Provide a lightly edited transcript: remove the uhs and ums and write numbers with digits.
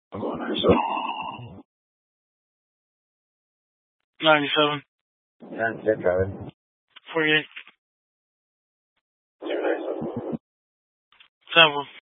I'm going 97. 97. 96, Robin. 48. 297. 7.